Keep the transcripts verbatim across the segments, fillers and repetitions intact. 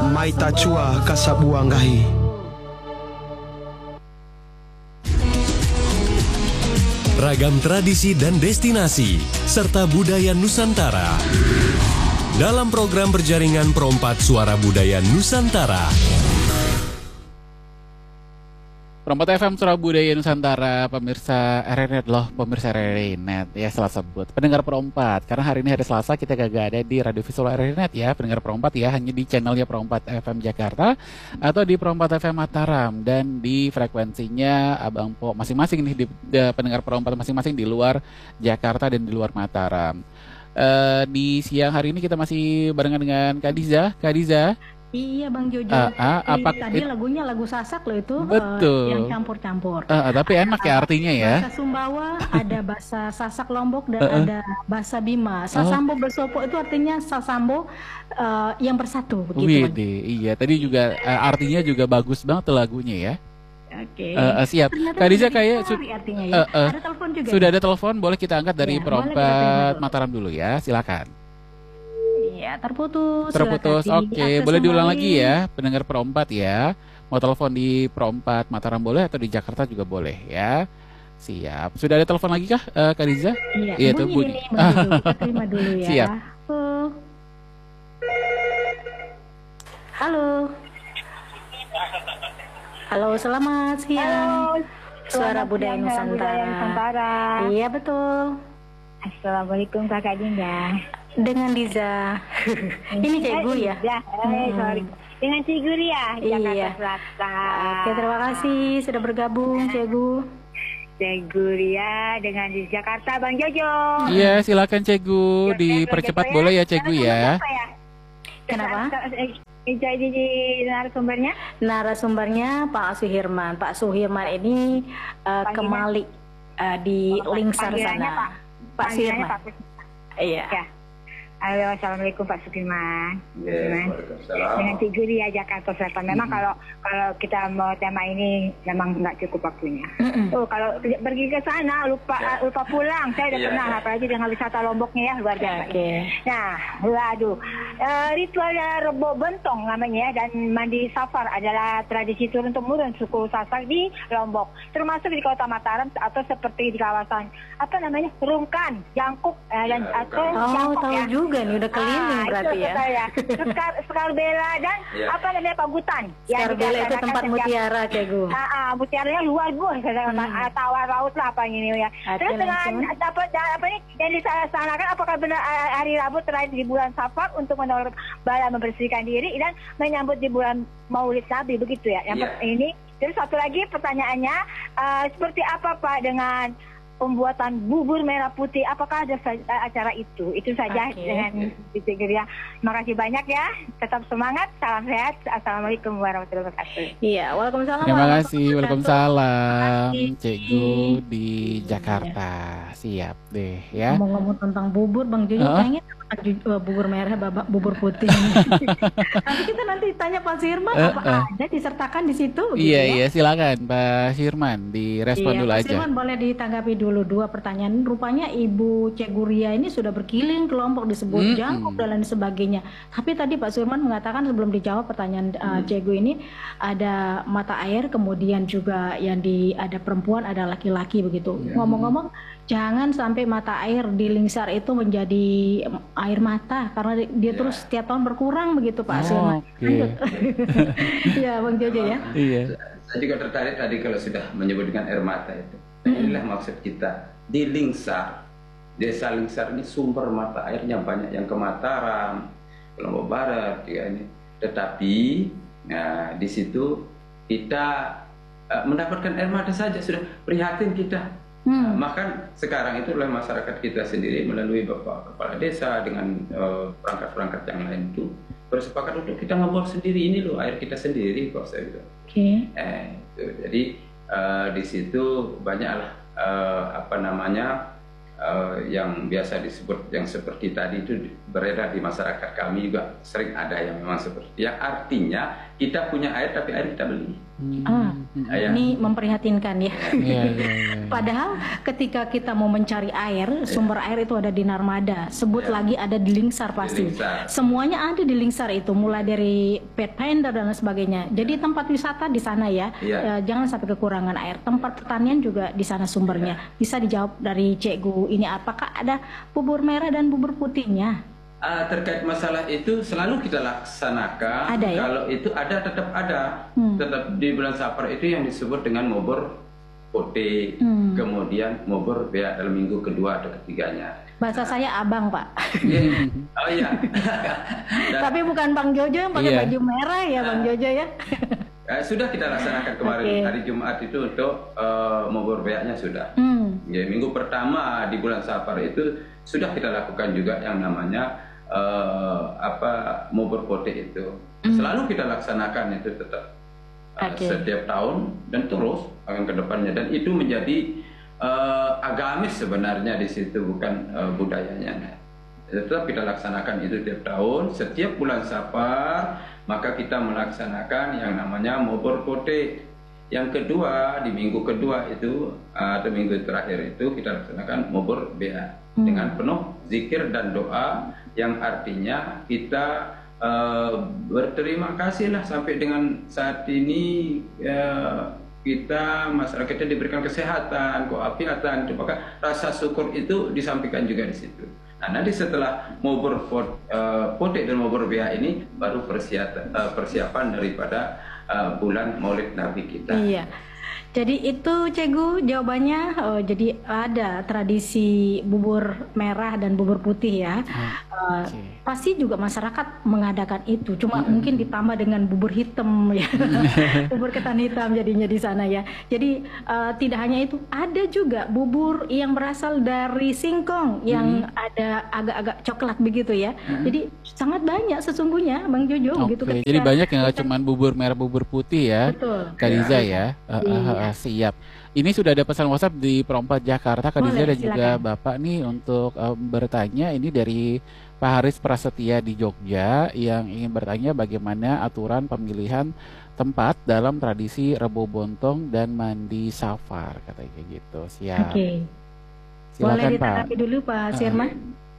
mai tacua kasabuanggahi. Ragam tradisi dan destinasi serta budaya Nusantara dalam program berjaringan Perompat Suara Budaya Nusantara. Perompat F M Suara Budaya Nusantara, pemirsa R R Net loh, pemirsa R R Net ya salah sebut. Pendengar Perompat, karena hari ini hari Selasa kita gak ada di radio visual R R Net ya, pendengar Perompat ya, hanya di channelnya Perompat F M Jakarta atau di Perompat F M Mataram dan di frekuensinya Abang Po masing-masing nih di, di pendengar Perompat masing-masing di luar Jakarta dan di luar Mataram. Uh, di siang hari ini kita masih barengan dengan Kak Diza. Kak Diza. Iya Bang Jojo, uh, uh, apa, tadi it, lagunya lagu Sasak loh itu. Betul. Uh, yang campur-campur. Uh, uh, tapi enak ya artinya ya. Bahasa Sumbawa, ada bahasa Sasak Lombok dan uh, uh. ada bahasa Bima. Sasambo oh. bersopo itu artinya Sasambo uh, yang bersatu begitu. Wih, iya tadi juga uh, artinya juga bagus banget tuh lagunya ya. Oke. Okay. Uh, uh, siap. Kak Diza kayak su- artinya ya. uh, uh, ada telepon juga. Sudah ada telepon, boleh kita angkat dari ya, Perompat Mataram dulu ya. Silakan. Ya, terputus. Terputus. Oke, okay. Boleh diulang lagi ya, pendengar Perompat ya. Mau telepon di Perompat Mataram boleh atau di Jakarta juga boleh ya. Siap. Sudah ada telepon lagi kah, uh, Kak Riza? Iya, iya tuh bunyi. Ini, dulu. Kita terima dulu ya. Siap. Oh. Halo. Halo, selamat siang. Halo. Suara Budaya Nusantara. Nusantara. Iya, betul. Assalamualaikum Kakak Dinda. Dengan Diza. Ini Cegu ya? Ya, eh, sorry. Dengan Cegu ya, Jakarta iya. Selatan. Oke, terima kasih sudah bergabung Cegu. Cegu Ria dengan di Jakarta, Bang Jojo. Iya, silakan Cegu, dipercepat boleh ya Cegu ya. ya? Kenapa? Jadi di narasumbernya? Narasumbernya Pak Suhirman. Pak Suhirman ini uh, kemali uh, di oh, Lingsar sana. Pak, Pak Suhirman. Iya. Ya. Halo, assalamualaikum Pak Sudirman. Yeah, dengan Cik Ria Jakarta Selatan. Memang mm-hmm. kalau kalau kita mau tema ini memang nggak cukup waktunya. Mm-hmm. Oh, kalau pergi ke sana lupa yeah. lupa pulang. Saya udah yeah, pernah, yeah. apalagi dengan wisata Lomboknya ya luar biasa. Okay. Nah, waduh, uh, ritual Rebo Bentong namanya dan mandi safar adalah tradisi turun temurun suku Sasak di Lombok, termasuk di Kota Mataram atau seperti di kawasan apa namanya Rungkan, Jangkuk uh, dan yeah, atau oh, Jangkuk tahu ya. juga. Juga nih udah keliling ah, berarti ya. ya. Skar, Skarbela dan ya. apa namanya Pagutan. Skarbela itu tempat mutiara Cegu. Ah, ah, mutiaranya luar biasa, hmm. tawar laut lah apa ini ya. Terus dengan apa apa ini yang dilaksanakan apakah benar hari Rabu terakhir di bulan Safar untuk menolong bala membersihkan diri dan menyambut di bulan Maulid Nabi begitu ya. Yang ya. Ini terus satu lagi pertanyaannya uh, seperti apa Pak dengan pembuatan bubur merah putih, apakah ada acara itu? Itu saja okay. dengan Cik Ria. Terima kasih banyak ya. Tetap semangat, salam sehat. Assalamualaikum warahmatullahi wabarakatuh. Iya, waalaikumsalam. Terima kasih, waalaikumsalam. Cegu di Jakarta. Siap deh ya. Ngomong-ngomong tentang bubur, Bang Jojo uh-huh. kayaknya bubur merah, bubur putih. Nanti kita nanti tanya Pak Sirman uh, apa uh. ada disertakan di situ. Iya gitu, iya, ya? Silakan Pak Sirman direspon iya, dulu Pak aja. Sirman boleh ditanggapi dulu dua pertanyaan. Rupanya Ibu Ceguria ini sudah berkeliling ke Lombok disebut mm-hmm. Jangkuk dan lain sebagainya. Tapi tadi Pak Sirman mengatakan sebelum dijawab pertanyaan uh, mm. Cegu ini ada mata air, kemudian juga yang di ada perempuan, ada laki-laki begitu. Yeah. Ngomong-ngomong, jangan sampai mata air di Lingsar itu menjadi air mata karena dia yeah. terus setiap tahun berkurang begitu Pak Sirman. Oh, okay. Ya Bang Jojo ya. Iya. Saya juga tertarik tadi kalau sudah menyebutkan air mata itu. Inilah maksud kita di Lingsar, desa Lingsar ini sumber mata airnya banyak yang ke Mataram, Lombok Barat, ya ini. Tetapi nah, di situ kita uh, mendapatkan air mata saja sudah prihatin kita. Hmm. Nah, maka sekarang itu oleh masyarakat kita sendiri melalui Bapak Kepala Desa dengan uh, perangkat-perangkat yang lain itu bersepakat untuk kita ngebor sendiri ini loh air kita sendiri kok saya bilang. Oke. Okay. Eh, itu. Jadi uh, di situ banyaklah uh, apa namanya uh, yang biasa disebut yang seperti tadi itu beredar di masyarakat kami juga sering ada yang memang seperti yang artinya kita punya air tapi air kita beli. Ah, ya. Ini memprihatinkan ya. Iya, iya, iya. Padahal ketika kita mau mencari air, sumber air itu ada di Narmada. Sebut Ya. lagi ada di Lingsar pasti. Di Lingsar. Semuanya ada di Lingsar itu, mulai dari Pathfinder dan sebagainya. Jadi tempat wisata di sana ya. Ya. Eh, jangan sampai kekurangan air. Tempat pertanian juga di sana sumbernya. Bisa dijawab dari Cikgu ini, apakah ada bubur merah dan bubur putihnya? Uh, terkait masalah itu selalu kita laksanakan. Ada ya? Kalau itu ada tetap ada, Hmm. tetap di bulan Safar itu yang disebut dengan mobor putih, Hmm. kemudian mobor ya dalam minggu kedua atau ketiganya. Bahasa saya abang, Pak. Yeah. Oh iya. Dan, Tapi bukan Bang Jojo yang pakai Iya. baju merah ya, Bang Jojo ya. eh, sudah kita laksanakan kemarin Oke. hari Jumat itu untuk uh, mobor beaknya sudah. Hmm. Ya, minggu pertama di bulan Safar itu sudah kita lakukan juga yang namanya uh, apa mobor putih itu. Hmm. Selalu kita laksanakan itu tetap uh, Oke. setiap tahun dan terus akan ke depannya, dan itu menjadi uh, agamis sebenarnya di situ, bukan uh, budayanya. Tetap kita laksanakan itu tiap tahun, setiap bulan Safar maka kita melaksanakan yang namanya mobor putih. Yang kedua, di minggu kedua itu atau minggu terakhir itu kita laksanakan mobor bea Hmm. dengan penuh zikir dan doa, yang artinya kita uh, berterima kasihlah sampai dengan saat ini uh, kita masyarakatnya diberikan kesehatan, keafiatan, maka rasa syukur itu disampaikan juga di situ. Nah, nanti setelah mobor uh, putih dan mobor bea ini baru persiapan, uh, persiapan daripada Uh, bulan Maulid Nabi kita. Iya. Jadi itu Cikgu jawabannya. Oh, jadi ada tradisi bubur merah dan bubur putih ya. Uh, Oke. Pasti juga masyarakat mengadakan itu. Cuma mungkin ditambah dengan bubur hitam ya. Bubur ketan hitam jadinya di sana ya. Jadi uh, tidak hanya itu, ada juga bubur yang berasal dari singkong yang ada agak-agak coklat begitu ya. Jadi sangat banyak sesungguhnya Bang Jojo Oke, gitu. jadi banyak yang nggak cuma bubur merah bubur putih ya. Betul. Kak Diza ya. Uh, uh, Iya. uh, siap. Ini sudah ada pesan WhatsApp di Perompat Jakarta, Kak Diza Boleh, dan juga silakan. Bapak nih untuk uh, bertanya. Ini dari Pak Haris Prasetya di Jogja yang ingin bertanya bagaimana aturan pemilihan tempat dalam tradisi Rebo Bontong dan mandi safar, katanya kayak gitu. Siap. Oke. Boleh Silakan Pak. ditanggapi dulu Pak Sirman.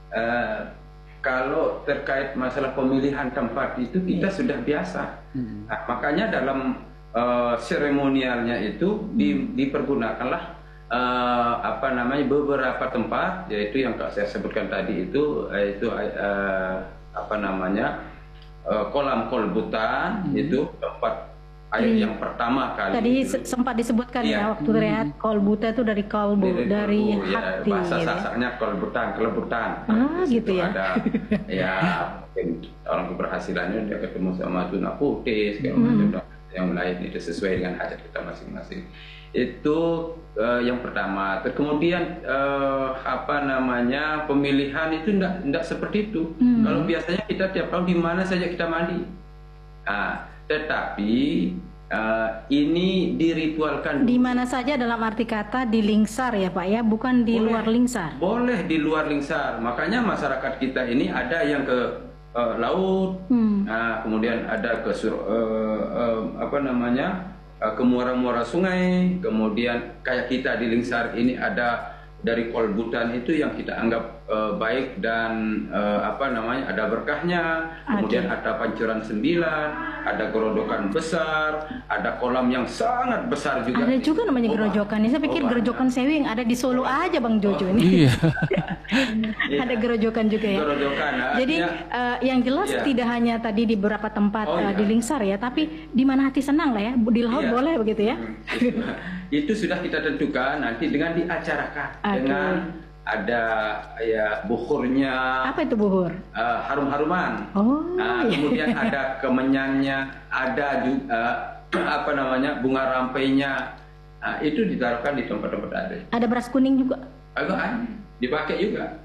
Uh, kalau terkait masalah pemilihan tempat itu kita Iya. sudah biasa. Hmm. Nah, makanya dalam uh, seremonialnya itu di, dipergunakanlah uh, apa namanya beberapa tempat, yaitu yang saya sebutkan tadi itu itu uh, apa namanya uh, kolam kolbutan, Hmm. itu tempat air Iya. yang pertama kali. Tadi itu. se- sempat disebutkan Iya. ya waktu rehat kolbuta itu dari kolbu, dari, kolbu, ya, hati. bahasa gitu ya. Sasaknya kolbutan, kelebutan. Ah, Di gitu situ ya. Ada ya mungkin orang keberhasilannya dia ketemu sama tuna putih segala Hmm. macam, dan yang lain itu sesuai dengan hajat kita masing-masing. Itu eh, yang pertama. Terus kemudian eh, apa namanya pemilihan itu enggak enggak seperti itu. Hmm. Kalau biasanya kita tiap tahun di mana saja kita mandi. Nah, tetapi eh, ini diritualkan. Di mana saja dalam arti kata di Lingsar ya Pak ya, bukan di Boleh. luar Lingsar. Boleh di luar Lingsar. Makanya masyarakat kita ini ada yang ke eh, laut, Hmm. nah, kemudian ada ke sur, eh, eh, apa namanya eh, ke muara-muara sungai. Kemudian kayak kita di Lingsar ini ada dari kolbutan itu yang kita anggap eh, baik dan eh, apa namanya ada berkahnya. Kemudian ada pancuran sembilan, ada gerodokan besar, ada kolam yang sangat besar juga. Ada juga namanya Oh, gerojokan. Saya pikir oh, gerojokan sewi yang ada di Solo aja Bang Jojo ini. Iya. Iya. Ada gerojokan juga ya. Gerojokan, nah, Jadi artinya- eh, yang jelas Iya. tidak hanya tadi di beberapa tempat Oh, eh, iya. di Lingsar ya, tapi di mana hati senang lah ya. Di laut Iya. boleh begitu ya. Itu sudah kita tentukan nanti dengan diacarakan Oke. dengan ada ya bukhurnya, Apa itu buhur? eh, harum-haruman. Oh, Nah, iya. kemudian ada kemenyannya, ada juga apa namanya bunga rampainya. Nah, itu ditaruhkan di tempat-tempat ada. Ada beras kuning juga. Agak ada, dipakai juga.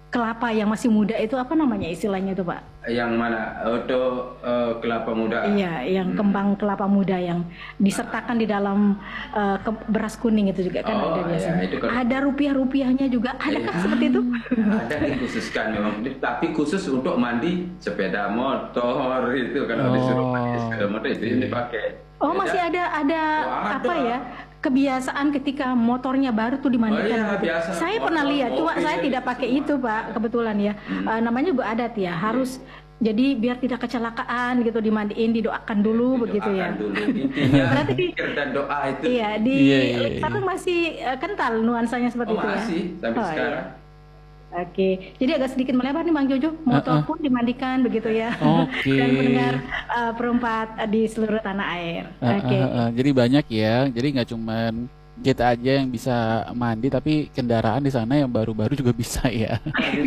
kelapa yang masih muda itu apa namanya istilahnya itu Pak? Yang mana? Untuk uh, kelapa muda? Iya, yang hmm. kembang kelapa muda yang disertakan di dalam uh, ke- beras kuning itu juga kan oh, ada biasanya. Iya, kan... Ada rupiah-rupiahnya juga, adakah iya. seperti itu? Ada dikhususkan memang, tapi khusus untuk mandi sepeda motor itu kalau oh. disuruh mandi sepeda motor itu yang dipakai. Oh, masih ada ada, oh, ada apa ya? Kebiasaan ketika motornya baru tuh dimandikan. Oh, iya, biasa. Saya motor, pernah lihat, cuma saya tidak pakai itu Pak, kebetulan ya. Hmm. Uh, namanya juga adat ya, harus hmm. jadi biar tidak kecelakaan gitu dimandiin, didoakan dulu didoakan begitu ya. Dulu. Intinya berarti di, dan doa itu. Iya, di iya, iya, iya. Sekarang masih uh, kental nuansanya seperti oh, itu ya. Masih sampai oh, sekarang. Iya. Oke, jadi agak sedikit melebar nih Bang Jojo, motor uh-uh. pun dimandikan begitu ya, okay. dan pendengar uh, perempat di seluruh tanah air. Uh, Oke. Uh, uh, jadi banyak ya, jadi nggak cuman kita aja yang bisa mandi, tapi kendaraan di sana yang baru-baru juga bisa ya.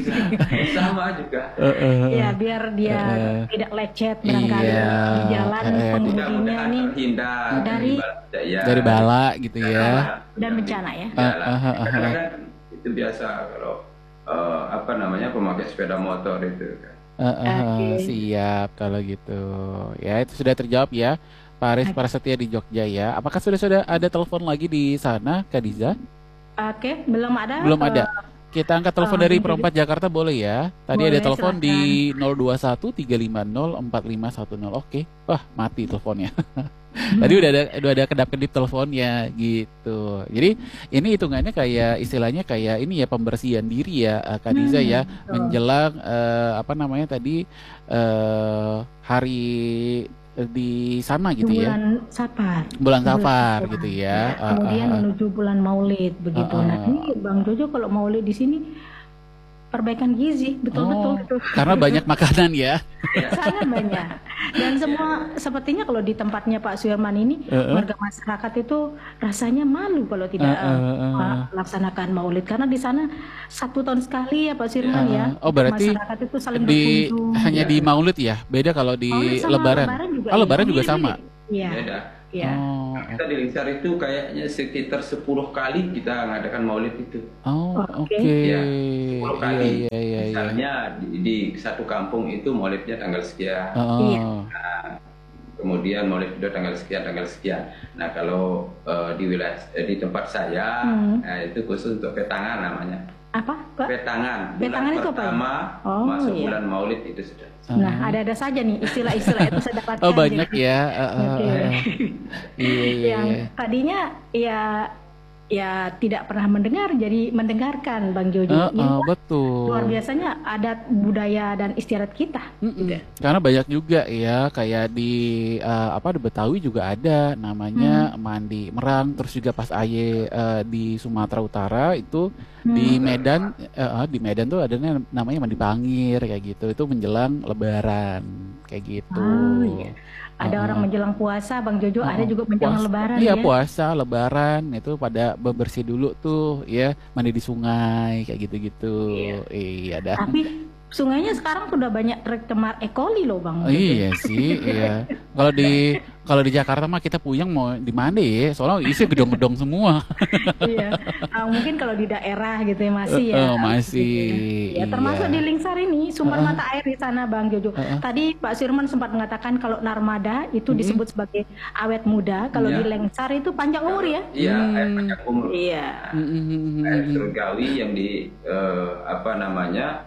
Sama juga. Uh, uh, ya biar dia uh, tidak lecet barangkali iya, di jalan uh, pengemudinya nih dari ya, dari bala gitu ya. Dan bencana ya. Uh, uh, uh, uh, uh. Itu biasa kalau uh, apa namanya pemakai sepeda motor itu kan. Uh, uh, okay. Siap kalau gitu. Ya itu sudah terjawab ya. Pak Aris okay. Prasetya di Jogja ya. Apakah sudah sudah ada telepon lagi di sana, Kak Diza? Oke, okay. belum ada. Belum ada. Kita angkat telepon uh, dari Perempat Jakarta boleh ya? Tadi boleh, ada telepon silakan. Di nol dua satu tiga lima nol empat lima satu nol. Oke. Okay. Wah, mati teleponnya. Tadi udah ada udah ada kedap-kedip teleponnya gitu. Jadi ini hitungannya kayak istilahnya kayak ini ya pembersihan diri ya Kak Diza hmm, ya betul. Menjelang uh, apa namanya tadi uh, hari di sana gitu bulan ya. Bulan Safar. Bulan Safar bulan gitu ya. Kemudian uh, uh, menuju bulan Maulid begitu. Uh, uh, uh, nah, ini Bang Jojo kalau Maulid di sini perbaikan gizi betul-betul oh, betul, betul. Karena banyak makanan ya. Sangat banyak. Dan semua sepertinya kalau di tempatnya Pak Suyarman ini uh, uh. warga masyarakat itu rasanya malu kalau tidak uh, uh, uh. melaksanakan Maulid karena di sana satu tahun sekali ya Pak Suyarman uh, ya. Oh berarti masyarakat itu saling di berkunjung. Hanya di Maulid ya. Beda kalau di oh, Lebaran. Lebaran juga, oh Lebaran ya. juga sama. Iya. Beda. Ya. Oh, kita di Lingsar itu kayaknya sekitar sepuluh kali kita mengadakan maulid itu. Oh, oke. Okay. Okay. Ya, sepuluh kali. Iya, iya, iya, Misalnya di, di satu kampung itu maulidnya tanggal sekian. Oh. Nah, kemudian maulid itu tanggal sekian, tanggal sekian. Nah, kalau uh, di wilayah eh, di tempat saya, hmm. nah, itu khusus untuk petangan namanya. Apa, Pak? Petangan. Petangan bulan itu pertama apa? Oh, masuk iya. bulan maulid itu sudah. Nah, ada-ada saja nih istilah-istilah itu saya dapatkan. Oh, banyak jadi. Ya. Uh, uh, okay. uh, iya, iya, yang iya. tadinya ya ya tidak pernah mendengar jadi mendengarkan Bang Jojo. Uh, uh, Ini betul. Luar biasanya adat budaya dan istiadat kita. Gitu. Karena banyak juga ya kayak di uh, apa di Betawi juga ada namanya hmm. mandi merang, terus juga pas aye uh, di Sumatera Utara itu hmm. di Medan uh, di Medan tuh ada namanya mandi pangir kayak gitu. Itu menjelang Lebaran kayak gitu. Oh, iya. Ada uh, orang menjelang puasa, Bang Jojo, uh, ada juga menjelang puasa, Lebaran iya, ya. Iya puasa, Lebaran itu pada bebersih dulu tuh ya, mandi di sungai kayak gitu-gitu. Iya, iya dah. Tapi sungainya sekarang sudah banyak tercemar E. coli loh Bang. Oh, iya sih, iya. Kalau di kalau di Jakarta mah kita puyeng mau di mana ya? Soalnya isi gedong-gedong semua. Iya. Nah, mungkin kalau di daerah gitu ya masih ya. Oh, masih. Ya, termasuk iya. di Lingsar ini sumber uh, mata air di sana Bang Jojo. Uh, uh. Tadi Pak Suyarman sempat mengatakan kalau Narmada itu uh, disebut sebagai awet muda, kalau yeah. di Lingsar itu panjang umur ya? Iya, hmm. air panjang umur. Iya. Nah, air surgawi yang di uh, apa namanya?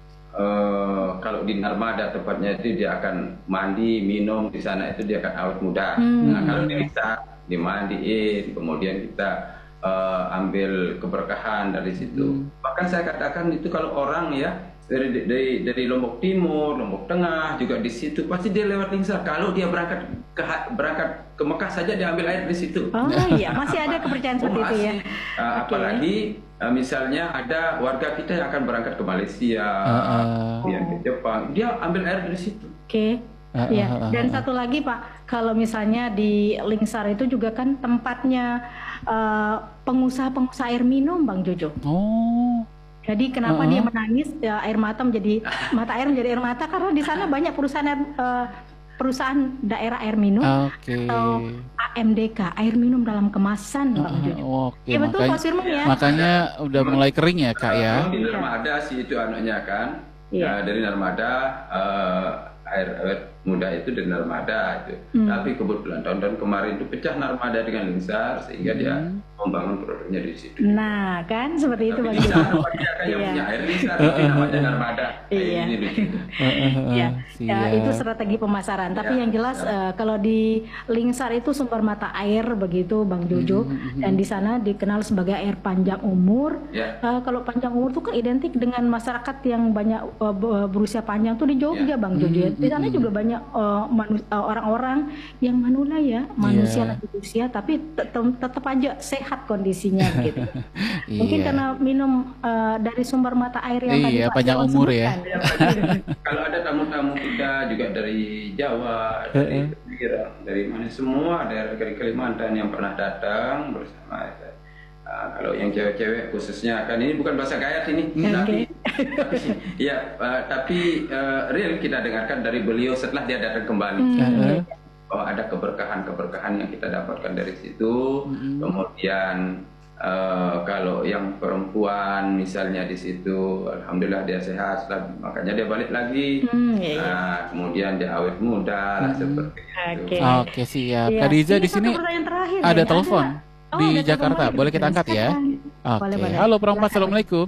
Uh, kalau di Narmada tempatnya itu dia akan mandi, minum di sana itu dia akan awet muda. Hmm. Nah, kalau di Lingsar dimandiin, kemudian kita uh, ambil keberkahan dari situ. Hmm. Bahkan saya katakan itu kalau orang ya dari dari dari Lombok Timur, Lombok Tengah juga di situ pasti dia lewat Lingsar. Kalau dia berangkat ke berangkat ke Mekah saja dia ambil air di situ. Oh iya, masih ada kepercayaan seperti oh, itu ya. Uh, okay. Apalagi uh, misalnya ada warga kita yang akan berangkat ke Malaysia, uh, uh. yang ke Jepang, dia ambil air dari situ. Oke. Okay. Uh, ya, uh, uh, dan satu lagi Pak, kalau misalnya di Lingsar itu juga kan tempatnya uh, pengusaha-pengusaha air minum Bang Jojo. Oh. Jadi kenapa uh, uh. dia menangis ya, air mata menjadi mata air menjadi air mata karena di sana banyak perusahaan uh, perusahaan daerah air minum okay. atau M D K, air minum dalam kemasan, Bang Jojo. Oh, oke, Ya betul makanya, Pak Firman ya. makanya udah mulai kering ya Kak ya. Di Narmada sih itu anaknya kan. Iya. Nah, dari Narmada uh, air, air muda itu dari Narmada itu. Hmm. Tapi kebetulan tahun-tahun kemarin itu pecah Narmada dengan Lingsar sehingga dia membangun produknya di situ. Nah, kan seperti itu Bang Tapi di Jojo. sana dia kan yang Iya. punya air Lingsar, tapi namanya Narmada. Nah, Iya. ini di situ. Ya, Siap. ya, itu strategi pemasaran. Tapi Ya, yang jelas ya. eh, kalau di Lingsar itu sumber mata air begitu, Bang Jojo, dan di sana dikenal sebagai air panjang umur. Ya. Eh, kalau panjang umur itu kan identik dengan masyarakat yang banyak eh, be- berusia panjang tuh di Jogja, Ya. Bang Jojo. Di sana juga banyak eh, manu- eh, orang-orang yang manula ya, manusia Iya. lanjut usia, tapi tet- tetap aja sehat kondisinya gitu. Mungkin Iya. karena minum eh, dari sumber mata air yang tadi Iya, Pak panjang Dewan umur ya. sebutkan. Kalau ada tamu-tamu kita juga dari Jawa, dari Kediri, dari mana semua daerah dari Kalimantan yang pernah datang bersama. Uh, kalau yang cewek-cewek khususnya kan ini bukan bahasa gayat ini, Oke. tapi, tapi ya uh, tapi uh, real kita dengarkan dari beliau setelah dia datang kembali. Heeh. Bahwa ada keberkahan-keberkahan yang kita dapatkan dari situ. Kemudian uh, kalau yang perempuan misalnya di situ, alhamdulillah dia sehat, setelah- makanya dia balik lagi. Hmm, iya, iya. Nah, kemudian dia awet muda lah seperti itu. Oke. Oke, siap. Iya. Kak Diza Ini di satu sini pertanyaan terakhir, ada ya. telepon Oh, di ada telepon Jakarta. lagi. Boleh kita angkat ya? Silakan. Boleh, Oke. boleh. Halo perempuan, Silakan. assalamualaikum.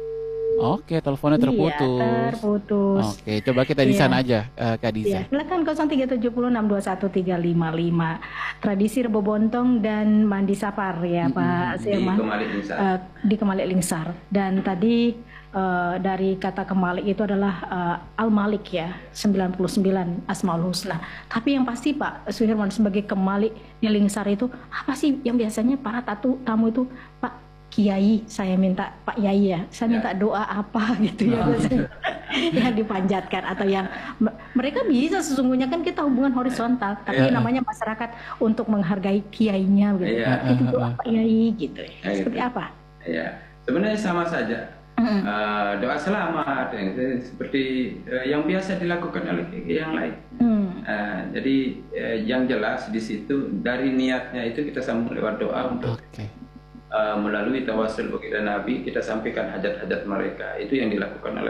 Oke, teleponnya terputus. Iya, terputus. Oke, coba kita di Iya. sana aja, eh, Kak Ya, Diza. silakan nol tiga tujuh nol enam dua satu tiga lima lima. Tradisi Rebo Bontong dan Mandi Sapar ya Pak Di Sirman. Kemalik Lingsar. Eh, di Kemalik Lingsar. Dan tadi eh, dari kata Kemalik itu adalah eh, Al-Malik ya, sembilan puluh sembilan Asmaul Husna. Tapi yang pasti Pak Suherman sebagai Kemalik di Lingsar itu apa sih yang biasanya para tatu, tamu itu Pak Kiai, saya minta Pak Yai ya, saya minta doa apa gitu ya biasanya yang dipanjatkan atau yang me- mereka bisa sesungguhnya kan kita hubungan horizontal, tapi Iya. namanya masyarakat untuk menghargai kiainya gitu. Iya. Itu doa Pak Yai gitu. Ya, Seperti gitu. apa? Ya, sebenarnya sama saja. Eh, doa selamat eh, seperti eh, yang biasa dilakukan oleh yang lain. Hmm. Eh, jadi eh, yang jelas di situ dari niatnya itu kita sambung lewat doa untuk Oke. uh, melalui tawasul kepada Nabi kita sampaikan hajat-hajat mereka. Itu yang dilakukan oleh